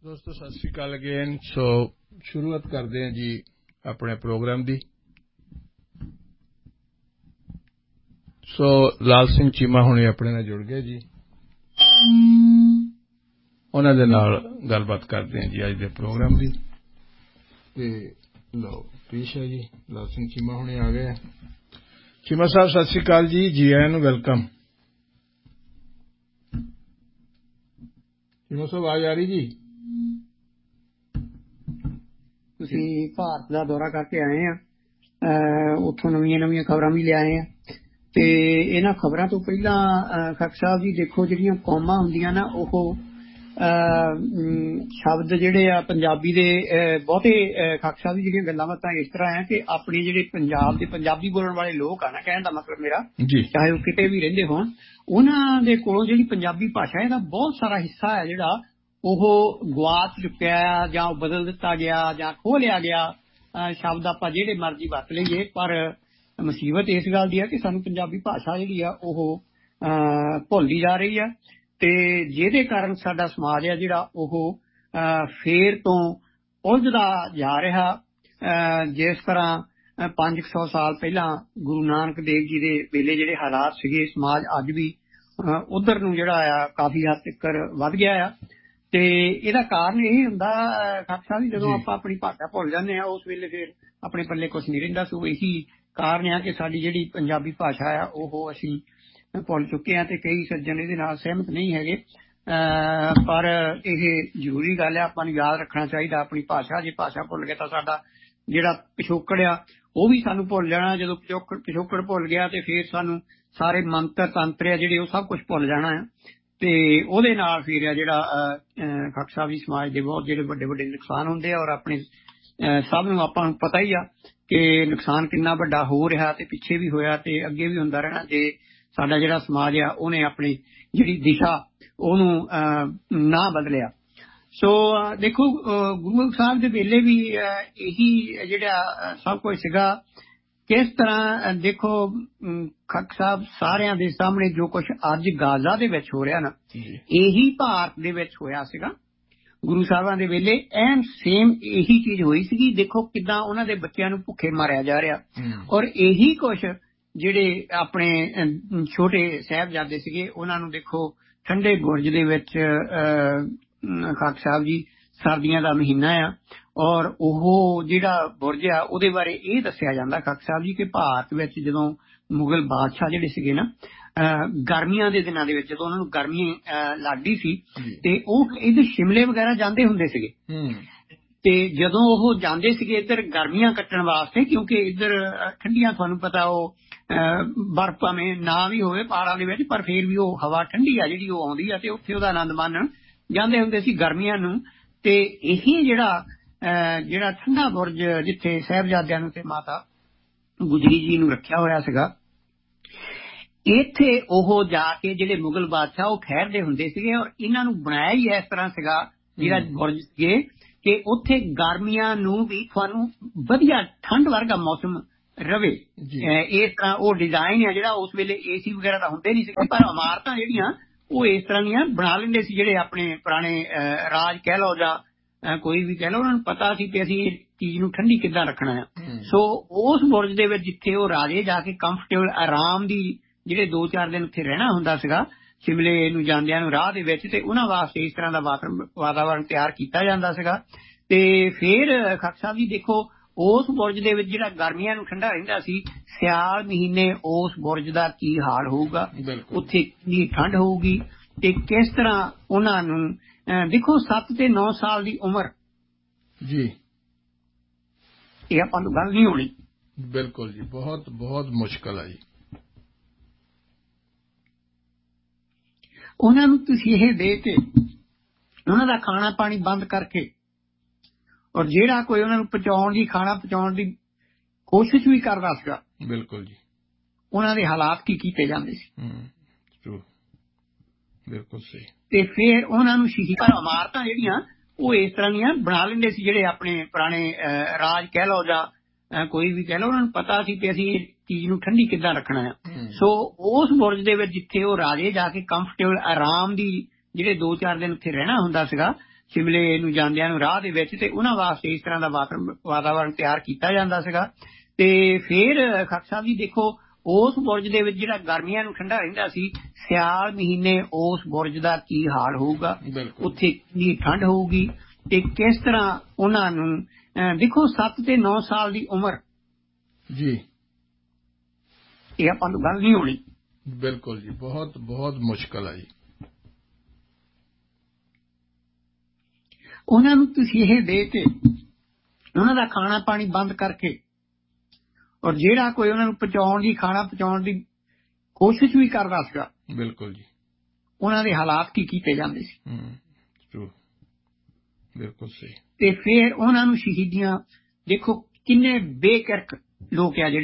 ਦੋਸਤੋ ਸਤਿ ਸ਼੍ਰੀ ਅਕਾਲ ਅਗੇਨ। ਸੋ ਸ਼ੁਰੂਆਤ ਕਰਦੇ ਹਾਂ ਜੀ ਆਪਣੇ ਪ੍ਰੋਗਰਾਮ ਦੀ। ਸੋ ਲਾਲ ਸਿੰਘ ਚੀਮਾ ਹੁਣੇ ਆਪਣੇ ਨਾਲ ਜੁੜ ਗਏ ਜੀ, ਉਹਨਾਂ ਦੇ ਨਾਲ ਗੱਲਬਾਤ ਕਰਦੇ ਹਾਂ ਜੀ ਅੱਜ ਦੇ ਪ੍ਰੋਗਰਾਮ ਦੀ। ਤੇ ਲਓ ਪੇਸ਼ ਹੈ ਜੀ, ਲਾਲ ਸਿੰਘ ਚੀਮਾ ਹੁਣੇ ਆ ਗਏ। ਚੀਮਾ ਸਾਹਿਬ ਸਤਿ ਸ਼੍ਰੀ ਅਕਾਲ ਜੀ, ਜੀ ਆਇਆਂ ਨੂੰ, ਵੈਲਕਮ। ਚੀਮਾ ਸਾਹਿਬ ਆਵਾਜ਼ ਆ ਰਹੀ ਜੀ? ਅਸੀਂ ਭਾਰਤ ਦਾ ਦੌਰਾ ਕਰਕੇ ਆਏ ਆ, ਉੱਥੋਂ ਨਵੀਆਂ ਖਬਰਾਂ ਵੀ ਲਿਆਏ ਆ। ਤੇ ਇਹਨਾਂ ਖਬਰਾਂ ਤੋਂ ਪਹਿਲਾਂ ਖੱਕ ਸਾਹਿਬ ਜੀ ਦੇਖੋ, ਜਿਹੜੀਆਂ ਕੌਮਾਂ ਹੁੰਦੀਆਂ ਨਾ, ਉਹ ਸ਼ਬਦ ਜਿਹੜੇ ਆ ਪੰਜਾਬੀ ਦੇ ਬਹੁਤੇ ਖੱਕ ਸਾਹਿਬ ਜੀ ਜਿਹੜੀਆਂ ਗੱਲਾਂ ਬਾਤਾਂ ਇਸ ਤਰ੍ਹਾਂ ਆ ਕਿ ਆਪਣੇ ਜਿਹੜੇ ਪੰਜਾਬ ਦੇ ਪੰਜਾਬੀ ਬੋਲਣ ਵਾਲੇ ਲੋਕ ਆ ਨਾ, ਕਹਿਣ ਦਾ ਮਤਲਬ ਮੇਰਾ, ਚਾਹੇ ਉਹ ਕਿਤੇ ਵੀ ਰਹਿੰਦੇ ਹੋਣ, ਉਹਨਾਂ ਦੇ ਕੋਲੋਂ ਜਿਹੜੀ ਪੰਜਾਬੀ ਭਾਸ਼ਾ ਇਹਦਾ ਬਹੁਤ ਸਾਰਾ ਹਿੱਸਾ ਹੈ ਜਿਹੜਾ ਉਹ ਗੁਆਚ ਚੁੱਕਿਆ ਜਾਂ ਉਹ ਬਦਲ ਦਿੱਤਾ ਗਿਆ ਜਾਂ ਖੋਹ ਲਿਆ ਗਿਆ। ਸ਼ਬਦ ਆਪਾਂ ਜਿਹੜੇ ਮਰਜ਼ੀ ਵਰਤ ਲਈਏ, ਪਰ ਮੁਸੀਬਤ ਇਸ ਗੱਲ ਦੀ ਆ ਕਿ ਸਾਨੂੰ ਪੰਜਾਬੀ ਭਾਸ਼ਾ ਜਿਹੜੀ ਆ ਉਹ ਭੁੱਲਦੀ ਜਾ ਰਹੀ ਆ, ਤੇ ਜਿਹਦੇ ਕਾਰਨ ਸਾਡਾ ਸਮਾਜ ਆ ਜਿਹੜਾ ਉਹ ਫੇਰ ਤੋਂ ਉਲਝਦਾ ਜਾ ਰਿਹਾ। ਜਿਸ ਤਰ੍ਹਾਂ 500 ਸਾਲ ਪਹਿਲਾਂ ਗੁਰੂ ਨਾਨਕ ਦੇਵ ਜੀ ਦੇ ਵੇਲੇ ਜਿਹੜੇ ਹਾਲਾਤ ਸੀਗੇ, ਸਮਾਜ ਅੱਜ ਵੀ ਉਧਰ ਨੂੰ ਜਿਹੜਾ ਆ ਕਾਫੀ ਹੱਦ ਤੱਕ ਵੱਧ ਗਿਆ ਆ। ਤੇ ਇਹਦਾ ਕਾਰਨ ਇਹ ਹੁੰਦਾ ਖਾਲਸਾ ਵੀ, ਜਦੋਂ ਆਪਾਂ ਆਪਣੀ ਭਾਸ਼ਾ ਭੁੱਲ ਜਾਂਦੇ ਆ ਉਸ ਵੇਲੇ ਫਿਰ ਆਪਣੇ ਪੱਲੇ ਕੁਛ ਨਹੀਂ ਰਹਿੰਦਾ। ਸੋ ਇਹੀ ਕਾਰਨ ਆ ਕਿ ਸਾਡੀ ਜਿਹੜੀ ਪੰਜਾਬੀ ਭਾਸ਼ਾ ਆ ਉਹ ਅਸੀਂ ਭੁੱਲ ਚੁੱਕੇ ਹਾਂ, ਤੇ ਕਈ ਸੱਜਣ ਇਹਦੇ ਨਾਲ ਸਹਿਮਤ ਨਹੀਂ ਹੈਗੇ। ਪਰ ਇਹ ਜ਼ਰੂਰੀ ਗੱਲ ਆ, ਆਪਾਂ ਨੂੰ ਯਾਦ ਰੱਖਣਾ ਚਾਹੀਦਾ ਆਪਣੀ ਭਾਸ਼ਾ। ਜੇ ਭਾਸ਼ਾ ਭੁੱਲ ਗਏ ਤਾਂ ਸਾਡਾ ਜਿਹੜਾ ਪਿਛੋਕੜ ਆ ਉਹ ਵੀ ਸਾਨੂੰ ਭੁੱਲ ਜਾਣਾ। ਜਦੋਂ ਪਿਛੋਕੜ ਭੁੱਲ ਗਿਆ ਤੇ ਫਿਰ ਸਾਨੂੰ ਸਾਰੇ ਮੰਤਰ ਤੰਤਰ ਆ ਜਿਹੜੇ ਉਹ ਸਭ ਕੁਛ ਭੁੱਲ ਜਾਣਾ ਆ, ਤੇ ਉਹਦੇ ਨਾਲ ਫਿਰ ਆ ਜਿਹੜਾ ਖੱਕ ਸਾਹਿਬ ਜੀ ਸਮਾਜ ਦੇ ਬਹੁਤ ਜਿਹੜੇ ਵੱਡੇ ਵੱਡੇ ਨੁਕਸਾਨ ਹੁੰਦੇ ਆ। ਔਰ ਆਪਣੇ ਸਭ ਨੂੰ ਆਪਾਂ ਨੂੰ ਪਤਾ ਹੀ ਆ ਕਿ ਨੁਕਸਾਨ ਕਿੰਨਾ ਵੱਡਾ ਹੋ ਰਿਹਾ, ਤੇ ਪਿੱਛੇ ਵੀ ਹੋਇਆ ਤੇ ਅੱਗੇ ਵੀ ਹੁੰਦਾ ਰਹਿਣਾ ਜੇ ਸਾਡਾ ਜਿਹੜਾ ਸਮਾਜ ਆ ਉਹਨੇ ਆਪਣੀ ਜਿਹੜੀ ਦਿਸ਼ਾ ਉਹਨੂੰ ਨਾ ਬਦਲਿਆ। ਸੋ ਦੇਖੋ, ਗੁਰੂ ਸਾਹਿਬ ਦੇ ਵੇਲੇ ਵੀ ਇਹੀ ਜਿਹੜਾ ਸਭ ਕੁਝ ਸੀਗਾ। ਕਿਸ ਤਰ੍ਹਾਂ ਦੇਖੋ ਖੱਕ ਸਾਹਿਬ, ਸਾਰਿਆਂ ਦੇ ਸਾਹਮਣੇ ਜੋ ਕੁਛ ਅੱਜ ਗਾਜ਼ਾ ਦੇ ਵਿੱਚ ਹੋ ਰਿਹਾ ਨਾ, ਇਹੀ ਭਾਰਤ ਦੇ ਵਿੱਚ ਹੋਇਆ ਸੀਗਾ ਗੁਰੂ ਸਾਹਿਬਾਂ ਦੇ ਵੇਲੇ। ਐਨ ਸੇਮ ਇਹੀ ਚੀਜ਼ ਹੋਈ ਸੀਗੀ। ਦੇਖੋ ਕਿੱਦਾਂ ਉਹਨਾਂ ਦੇ ਬੱਚਿਆਂ ਨੂੰ ਭੁੱਖੇ ਮਾਰਿਆ ਜਾ ਰਿਹਾ, ਔਰ ਇਹੀ ਕੁਛ ਜਿਹੜੇ ਆਪਣੇ ਛੋਟੇ ਸਾਹਿਬਜ਼ਾਦੇ ਸੀਗੇ ਉਹਨਾਂ ਨੂੰ ਦੇਖੋ ਠੰਡੇ ਬੁਰਜ ਦੇ ਵਿੱਚ, ਖੱਕ ਸਾਹਿਬ ਜੀ ਸਰਦੀਆਂ ਦਾ ਮਹੀਨਾ ਆ, ਔਰ ਉਹ ਜਿਹੜਾ ਬੁਰਜ ਆ ਉਹਦੇ ਬਾਰੇ ਇਹ ਦੱਸਿਆ ਜਾਂਦਾ ਖੱਕ ਸਾਹਿਬ ਜੀ ਕਿ ਭਾਰਤ ਵਿੱਚ ਜਦੋਂ ਮੁਗਲ ਬਾਦਸ਼ਾਹ ਜਿਹੜੇ ਸੀਗੇ ਨਾ, ਗਰਮੀਆਂ ਦੇ ਦਿਨਾਂ ਦੇ ਵਿੱਚ ਜਦੋਂ ਉਹਨਾਂ ਨੂੰ ਗਰਮੀ ਲੱਗਦੀ ਸੀ ਤੇ ਉਹ ਇੱਧਰ ਸ਼ਿਮਲੇ ਵਗੈਰਾ ਜਾਂਦੇ ਹੁੰਦੇ ਸੀਗੇ। ਤੇ ਜਦੋਂ ਉਹ ਜਾਂਦੇ ਸੀਗੇ ਇੱਧਰ ਗਰਮੀਆਂ ਕੱਟਣ ਵਾਸਤੇ, ਕਿਉਂਕਿ ਇੱਧਰ ਠੰਡੀਆਂ, ਤੁਹਾਨੂੰ ਪਤਾ, ਉਹ ਬਰਫ਼ ਭਾਵੇਂ ਨਾ ਵੀ ਹੋਵੇ ਪਹਾੜਾਂ ਦੇ ਵਿੱਚ, ਪਰ ਫਿਰ ਵੀ ਉਹ ਹਵਾ ਠੰਡੀ ਆ ਜਿਹੜੀ ਉਹ ਆਉਂਦੀ ਆ, ਤੇ ਉੱਥੇ ਉਹਦਾ ਆਨੰਦ ਮਾਣਨ ਜਾਂਦੇ ਹੁੰਦੇ ਸੀ ਗਰਮੀਆਂ ਨੂੰ। ਤੇ ਇਹੀ ਜਿਹੜਾ ਠੰਡਾ ਬੁਰਜ ਜਿੱਥੇ ਸਾਹਿਬਜ਼ਾਦਿਆਂ ਨੂੰ ਤੇ ਮਾਤਾ ਗੁਜਰੀ ਜੀ ਨੂੰ ਰੱਖਿਆ ਹੋਇਆ ਸੀਗਾ, ਇੱਥੇ ਉਹ ਜਾ ਕੇ ਜਿਹੜੇ ਮੁਗਲ ਬਾਦਸ਼ਾਹ ਉਹ ਠਹਿਰਦੇ ਹੁੰਦੇ ਸੀਗੇ। ਔਰ ਇਹਨਾਂ ਨੂੰ ਬਣਾਇਆ ਹੀ ਇਸ ਤਰ੍ਹਾਂ ਸੀਗਾ ਜਿਹੜਾ ਬੁਰਜ ਸੀਗੇ ਕਿ ਉੱਥੇ ਗਰਮੀਆਂ ਨੂੰ ਵੀ ਤੁਹਾਨੂੰ ਵਧੀਆ ਠੰਡ ਵਰਗਾ ਮੌਸਮ ਰਵੇ। ਇਸ ਤਰ੍ਹਾਂ ਉਹ ਡਿਜ਼ਾਈਨ ਆ ਜਿਹੜਾ, ਉਸ ਵੇਲੇ ਏਸੀ ਵਗੈਰਾ ਤਾਂ ਹੁੰਦੇ ਨਹੀਂ ਸੀਗੇ, ਪਰ ਇਮਾਰਤਾਂ ਜਿਹੜੀਆਂ ਉਹ ਇਸ ਤਰ੍ਹਾਂ ਦੀਆਂ ਬਣਾ ਲੈਂਦੇ ਸੀ ਜਿਹੜੇ ਆਪਣੇ ਪੁਰਾਣੇ ਰਾਜ ਕਹਿ ਲਓ ਜਾਂ ਕੋਈ ਵੀ ਕਹਿ ਲਓ, ਉਹਨਾਂ ਨੂੰ ਪਤਾ ਸੀ ਕਿ ਅਸੀਂ ਇਹ ਚੀਜ਼ ਨੂੰ ਠੰਡੀ ਕਿੱਦਾਂ ਰੱਖਣਾ ਆ। ਸੋ ਉਸ ਬੁਰਜ ਦੇ ਵਿੱਚ ਜਿੱਥੇ ਉਹ ਰਾਜੇ ਜਾ ਕੇ ਕੰਫਰਟੇਬਲ ਆਰਾਮ ਦੀ ਜਿਹੜੇ 2-4 ਦਿਨ ਉੱਥੇ ਰਹਿਣਾ ਹੁੰਦਾ ਸੀਗਾ ਸ਼ਿਮਲੇ ਨੂੰ ਜਾਂਦਿਆਂ ਨੂੰ ਰਾਹ ਦੇ ਵਿੱਚ, ਤੇ ਉਹਨਾਂ ਵਾਸਤੇ ਇਸ ਤਰ੍ਹਾਂ ਦਾ ਵਾਤਾਵਰਨ ਤਿਆਰ ਕੀਤਾ ਜਾਂਦਾ ਸੀਗਾ। ਤੇ ਫਿਰ ਖੱਕ ਸਾਹਿਬ ਜੀ ਦੇਖੋ, ਉਸ ਬੁਰਜ ਦੇ ਵਿੱਚ ਜਿਹੜਾ ਗਰਮੀਆਂ ਨੂੰ ਠੰਡਾ ਰਹਿੰਦਾ ਸੀ, ਸਿਆਲ ਮਹੀਨੇ ਉਸ ਬੁਰਜ ਦਾ ਕੀ ਹਾਲ ਹੋਊਗਾ, ਉੱਥੇ ਕਿੰਨੀ ਠੰਡ ਹੋਊਗੀ, ਤੇ ਕਿਸ ਤਰ੍ਹਾਂ ਉਹਨਾਂ ਨੂੰ ਦੇਖੋ 7 ਤੇ 9 ਸਾਲ ਦੀ ਉਮਰ ਜੀ, ਇਹ ਆਪਾਂ ਨੂੰ ਗੱਲ ਨਹੀਂ ਹੋਣੀ। ਬਿਲਕੁਲ ਜੀ, ਬਹੁਤ ਬਹੁਤ ਮੁਸ਼ਕਲ ਆ ਜੀ। ਉਹਨਾਂ ਨੂੰ ਤੁਸੀਂ ਇਹ ਦੇ ਕੇ ਉਹਨਾਂ ਦਾ ਖਾਣਾ ਪਾਣੀ ਬੰਦ ਕਰਕੇ, ਔਰ ਜਿਹੜਾ ਕੋਈ ਉਹਨਾਂ ਨੂੰ ਖਾਣਾ ਪਹੁੰਚਾਉਣ ਦੀ ਕੋਸ਼ਿਸ਼ ਵੀ ਕਰਦਾ ਸੀਗਾ, ਬਿਲਕੁਲ ਜੀ, ਉਹਨਾਂ ਦੇ ਹਾਲਾਤ ਕੀ ਕੀਤੇ ਜਾਂਦੇ ਸੀ। ਬਿਲਕੁਲ ਸਹੀ। ਤੇ ਫਿਰ ਉਹਨਾਂ ਨੂੰ ਸ਼ਹੀਦਾਂ ਇਮਾਰਤਾਂ ਜਿਹੜੀਆਂ ਉਹ ਇਸ ਤਰ੍ਹਾਂ ਦੀਆਂ ਬਣਾ ਲੈਂਦੇ ਸੀ ਜਿਹੜੇ ਆਪਣੇ ਪੁਰਾਣੇ ਰਾਜ ਕਹਿ ਲਓ ਜਾਂ ਕੋਈ ਵੀ ਕਹਿ ਲਓ, ਉਹਨਾਂ ਨੂੰ ਪਤਾ ਸੀ ਕਿ ਅਸੀਂ ਇਹ ਚੀਜ਼ ਨੂੰ ਠੰਡੀ ਕਿੱਦਾਂ ਰੱਖਣਾ ਆ। ਸੋ ਉਸ ਬੁਰਜ ਦੇ ਵਿੱਚ ਜਿੱਥੇ ਉਹ ਰਾਜੇ ਜਾ ਕੇ ਕੰਫਰਟੇਬਲ ਆਰਾਮ ਦੀ ਜਿਹੜੇ 2-4 ਦਿਨ ਉੱਥੇ ਰਹਿਣਾ ਹੁੰਦਾ ਸੀਗਾ ਸ਼ਿਮਲੇ ਨੂੰ ਜਾਂਦਿਆਂ ਨੂੰ ਰਾਹ ਦੇ ਵਿੱਚ, ਤੇ ਉਹਨਾਂ ਵਾਸਤੇ ਇਸ ਤਰ੍ਹਾਂ ਦਾ ਵਾਤਾਵਰਨ ਤਿਆਰ ਕੀਤਾ ਜਾਂਦਾ ਸੀਗਾ। ਤੇ ਫਿਰ ਖਾਕ ਸਾਹਿਬ ਜੀ ਦੇਖੋ, ਉਸ ਬੁਰਜ ਦੇ ਵਿੱਚ ਜਿਹੜਾ ਗਰਮੀਆਂ ਨੂੰ ਠੰਡਾ ਰਹਿੰਦਾ ਸੀ, ਸਿਆਲ ਮਹੀਨੇ ਉਸ ਬੁਰਜ ਦਾ ਕੀ ਹਾਲ ਹੋਊਗਾ, ਉੱਥੇ ਕੀ ਠੰਡ ਹੋਊਗੀ, ਤੇ ਕਿਸ ਤਰ੍ਹਾਂ ਉਹਨਾਂ ਨੂੰ ਦੇਖੋ 7 ਤੇ 9 ਸਾਲ ਦੀ ਉਮਰ ਜੀ, ਇਹ ਆਪਾਂ ਨੂੰ ਗੱਲ ਨਹੀਂ ਹੋਣੀ। ਬਿਲਕੁਲ ਜੀ, ਬਹੁਤ ਬਹੁਤ ਮੁਸ਼ਕਲ ਹੈ ਜੀ। ਉਹਨਾਂ ਨੂੰ ਤੁਸੀਂ ਇਹ ਦੇ ਕੇ ਉਹਨਾਂ ਦਾ ਖਾਣਾ ਪਾਣੀ ਬੰਦ ਕਰਕੇ, ਔਰ ਜਿਹੜਾ ਕੋਈ ਉਹਨਾਂ ਨੂੰ ਪਹੁੰਚਾਉਣ ਦੀ, ਖਾਣਾ ਪਹੁੰਚਾਉਣ ਦੀ ਕੋਸ਼ਿਸ਼ ਵੀ ਕਰਦਾ ਸੀਗਾ, ਬਿਲਕੁਲ ਜੀ, ਉਹਨਾਂ ਦੇ ਹਾਲਾਤ ਕੀ ਕੀਤੇ ਜਾਂਦੇ ਸੀ। ਬਿਲਕੁਲ ਸਹੀ। ਤੇ ਫਿਰ ਉਹਨਾਂ ਨੂੰ ਸ਼ਹੀਦੀਆਂ, ਦੇਖੋ ਕਿੰਨੇ ਬੇਕਿਰਕ ਲੋਕ ਆ ਜਿਹੜੇ